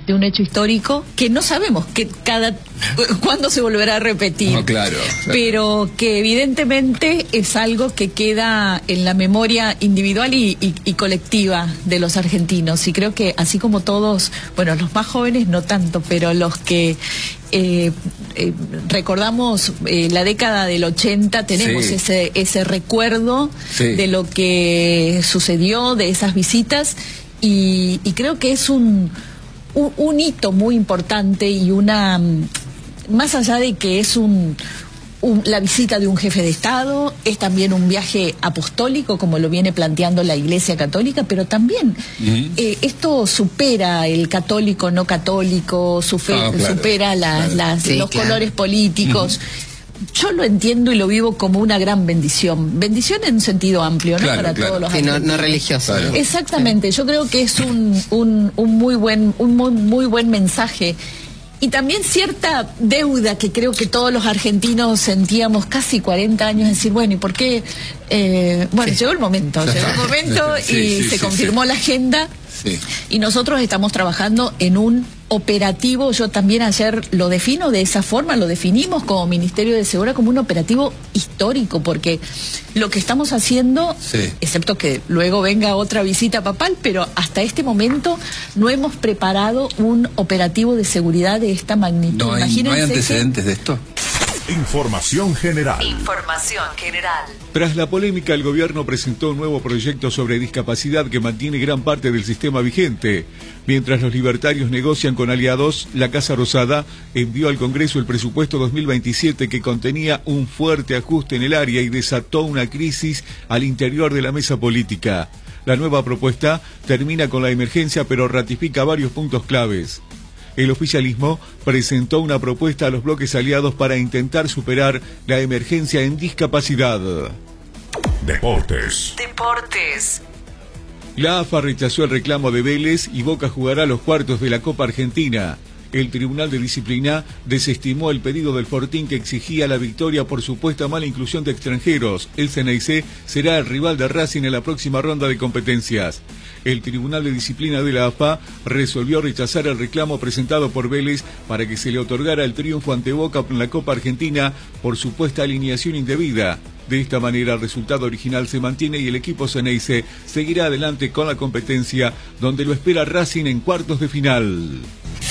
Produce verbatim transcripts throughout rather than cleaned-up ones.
de un hecho histórico que no sabemos que cada cuándo se volverá a repetir. No, claro, claro. Pero que evidentemente es algo que queda en la memoria individual y, y, y colectiva de los argentinos. Y creo que así como todos, bueno, los más jóvenes no tanto, pero los que eh, eh, recordamos eh, la década del ochenta, tenemos Sí. ese, ese recuerdo Sí. de lo que sucedió, de esas visitas, y, y creo que es un, un, un hito muy importante y una... Más allá de que es un, un, la visita de un jefe de Estado, es también un viaje apostólico, como lo viene planteando la Iglesia Católica, pero también uh-huh. eh, esto supera el católico, no católico, sufe, oh, claro, supera la, claro. las, sí, los claro. colores políticos. Uh-huh. Yo lo entiendo y lo vivo como una gran bendición. Bendición en un sentido amplio, ¿no? Claro, Para claro. todos los sí, no, no religioso. Claro. Exactamente, yo creo que es un, un, un muy buen, un muy, muy buen mensaje. Y también cierta deuda que creo que todos los argentinos sentíamos casi cuarenta años, decir, bueno, ¿y por qué? Eh, bueno, sí. llegó el momento, llegó el momento y sí, sí, se sí, confirmó sí. la agenda. Sí. Y nosotros estamos trabajando en un operativo, yo también ayer lo defino de esa forma, lo definimos como Ministerio de Seguridad como un operativo histórico, porque lo que estamos haciendo, sí. excepto que luego venga otra visita papal, pero hasta este momento no hemos preparado un operativo de seguridad de esta magnitud. No hay, Imagínense ¿no hay antecedentes que... de esto? Información general. Información general. Tras la polémica, el gobierno presentó un nuevo proyecto sobre discapacidad que mantiene gran parte del sistema vigente. Mientras los libertarios negocian con aliados, la Casa Rosada envió al Congreso el presupuesto dos mil veintisiete que contenía un fuerte ajuste en el área y desató una crisis al interior de la mesa política. La nueva propuesta termina con la emergencia, pero ratifica varios puntos claves. El oficialismo presentó una propuesta a los bloques aliados para intentar superar la emergencia en discapacidad. Deportes. Deportes. La A F A rechazó el reclamo de Vélez y Boca jugará los cuartos de la Copa Argentina. El Tribunal de Disciplina desestimó el pedido del Fortín que exigía la victoria por supuesta mala inclusión de extranjeros. El C N I C será el rival de Racing en la próxima ronda de competencias. El Tribunal de Disciplina de la A F A resolvió rechazar el reclamo presentado por Vélez para que se le otorgara el triunfo ante Boca en la Copa Argentina por supuesta alineación indebida. De esta manera el resultado original se mantiene y el equipo C N I C seguirá adelante con la competencia, donde lo espera Racing en cuartos de final.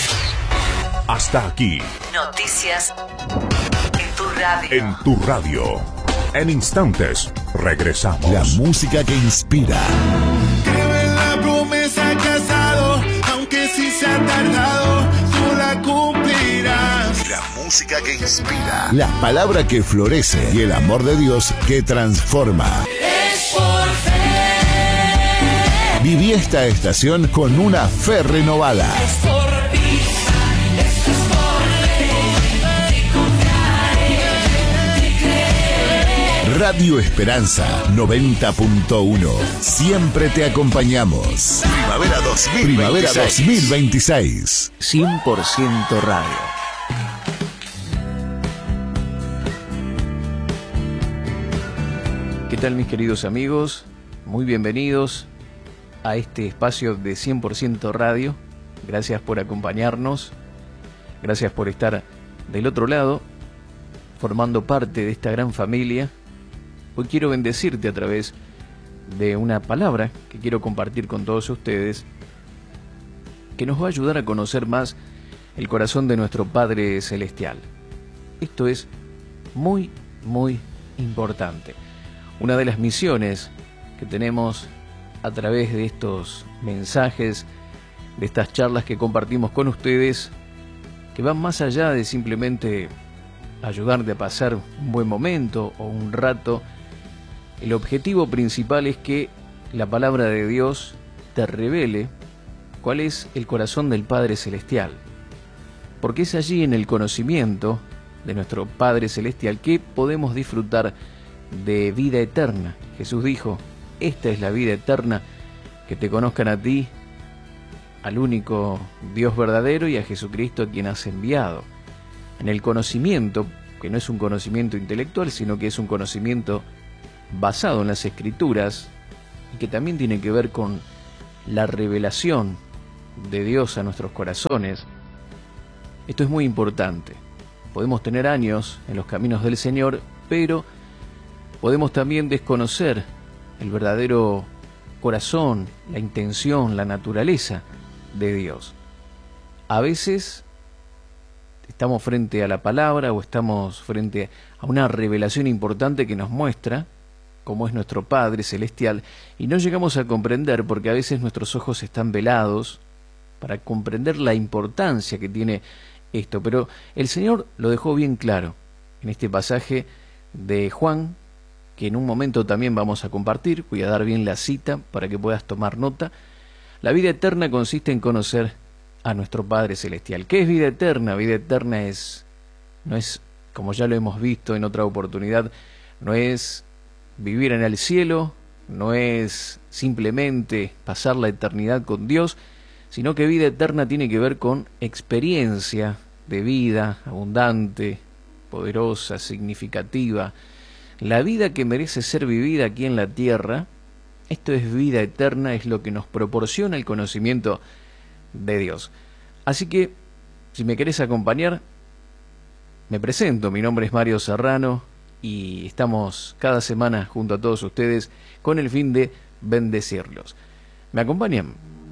Hasta aquí. Noticias en tu radio. En tu radio. En instantes, regresamos. La música que inspira. Creo en la promesa que has dado, aunque sí se ha tardado, tú la cumplirás. La música que inspira. La palabra que florece y el amor de Dios que transforma. Es por fe. Viví esta estación con una fe renovada. Es por ti. Radio Esperanza noventa punto uno. Siempre te acompañamos. Primavera dos mil veintiséis. Primavera dos mil veintiséis. cien por ciento Radio. ¿Qué tal, mis queridos amigos? Muy bienvenidos a este espacio de cien por ciento Radio. Gracias por acompañarnos. Gracias por estar del otro lado, formando parte de esta gran familia. Hoy quiero bendecirte a través de una palabra que quiero compartir con todos ustedes, que nos va a ayudar a conocer más el corazón de nuestro Padre Celestial. Esto es muy, muy importante. Una de las misiones que tenemos a través de estos mensajes, de estas charlas que compartimos con ustedes, que van más allá de simplemente ayudarte a pasar un buen momento o un rato. El objetivo principal es que la palabra de Dios te revele cuál es el corazón del Padre Celestial. Porque es allí, en el conocimiento de nuestro Padre Celestial, que podemos disfrutar de vida eterna. Jesús dijo, esta es la vida eterna, que te conozcan a ti, al único Dios verdadero, y a Jesucristo, a quien has enviado. En el conocimiento, que no es un conocimiento intelectual, sino que es un conocimiento basado en las Escrituras, y que también tiene que ver con la revelación de Dios a nuestros corazones, esto es muy importante. Podemos tener años en los caminos del Señor, pero podemos también desconocer el verdadero corazón, la intención, la naturaleza de Dios. A veces estamos frente a la palabra o estamos frente a una revelación importante que nos muestra cómo es nuestro Padre Celestial y no llegamos a comprender porque a veces nuestros ojos están velados para comprender la importancia que tiene esto. Pero el Señor lo dejó bien claro en este pasaje de Juan, que en un momento también vamos a compartir. Voy a dar bien la cita para que puedas tomar nota. La vida eterna consiste en conocer a nuestro Padre Celestial. ¿Qué es vida eterna? Vida eterna es, no es, como ya lo hemos visto en otra oportunidad, no es vivir en el cielo, no es simplemente pasar la eternidad con Dios, sino que vida eterna tiene que ver con experiencia de vida abundante, poderosa, significativa. La vida que merece ser vivida aquí en la tierra, esto es vida eterna, es lo que nos proporciona el conocimiento de Dios. Así que, si me querés acompañar, me presento. Mi nombre es Mario Serrano y estamos cada semana junto a todos ustedes con el fin de bendecirlos. ¿Me acompañan?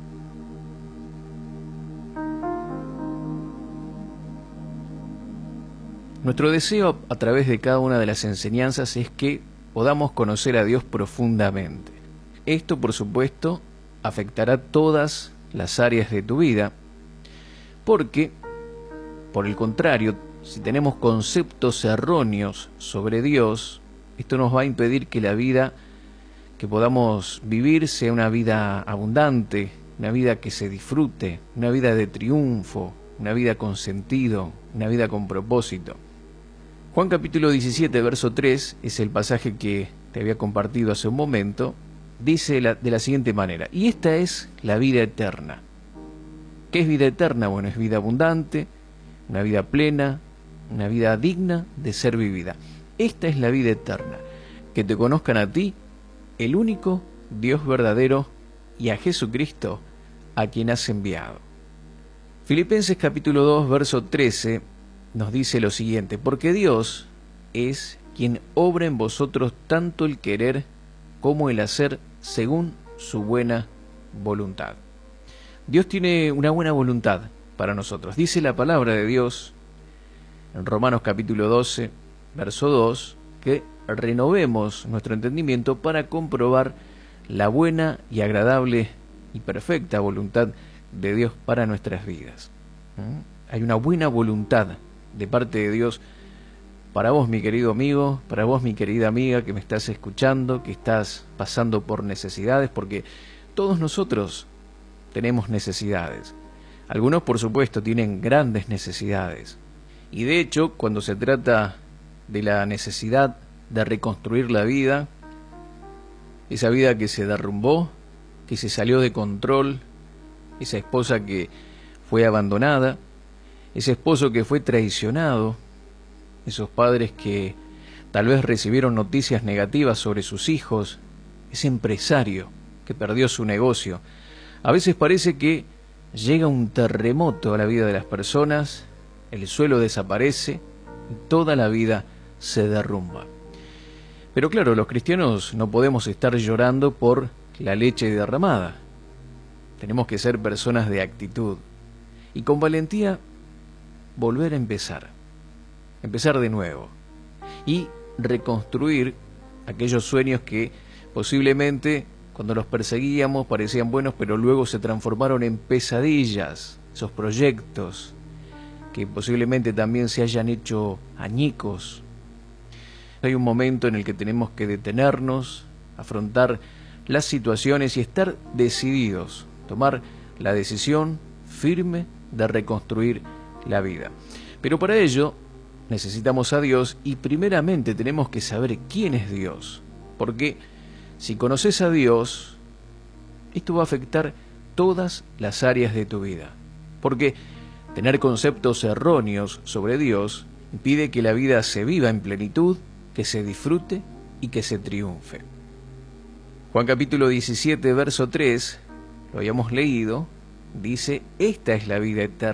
Nuestro deseo a través de cada una de las enseñanzas es que podamos conocer a Dios profundamente. Esto, por supuesto, afectará todas las áreas de tu vida, porque, por el contrario, si tenemos conceptos erróneos sobre Dios, esto nos va a impedir que la vida que podamos vivir sea una vida abundante, una vida que se disfrute, una vida de triunfo, una vida con sentido, una vida con propósito. Juan capítulo diecisiete, verso tres, es el pasaje que te había compartido hace un momento, dice la, de la siguiente manera: y esta es la vida eterna. ¿Qué es vida eterna? Bueno, es vida abundante, una vida plena, una vida digna de ser vivida. Esta es la vida eterna, que te conozcan a ti, el único Dios verdadero, y a Jesucristo, a quien has enviado. Filipenses capítulo dos, verso trece, nos dice lo siguiente: porque Dios es quien obra en vosotros tanto el querer como el hacer según su buena voluntad. Dios tiene una buena voluntad para nosotros. Dice la palabra de Dios en Romanos capítulo doce, verso dos, que renovemos nuestro entendimiento para comprobar la buena y agradable y perfecta voluntad de Dios para nuestras vidas. ¿Mm? Hay una buena voluntad de parte de Dios para vos, mi querido amigo, para vos, mi querida amiga, que me estás escuchando, que estás pasando por necesidades, porque todos nosotros tenemos necesidades. Algunos, por supuesto, tienen grandes necesidades. Y de hecho, cuando se trata de la necesidad de reconstruir la vida, esa vida que se derrumbó, que se salió de control, esa esposa que fue abandonada, ese esposo que fue traicionado, esos padres que tal vez recibieron noticias negativas sobre sus hijos, ese empresario que perdió su negocio. A veces parece que llega un terremoto a la vida de las personas, el suelo desaparece y toda la vida se derrumba. Pero claro, los cristianos no podemos estar llorando por la leche derramada. Tenemos que ser personas de actitud y con valentía volver a empezar, empezar de nuevo y reconstruir aquellos sueños que posiblemente cuando los perseguíamos parecían buenos, pero luego se transformaron en pesadillas, esos proyectos que posiblemente también se hayan hecho añicos. Hay un momento en el que tenemos que detenernos, afrontar las situaciones y estar decididos, tomar la decisión firme de reconstruir la vida. Pero para ello necesitamos a Dios y primeramente tenemos que saber quién es Dios, porque si conoces a Dios, esto va a afectar todas las áreas de tu vida, porque tener conceptos erróneos sobre Dios impide que la vida se viva en plenitud, que se disfrute y que se triunfe. Juan capítulo diecisiete, verso tres, lo habíamos leído, dice, esta es la vida eterna.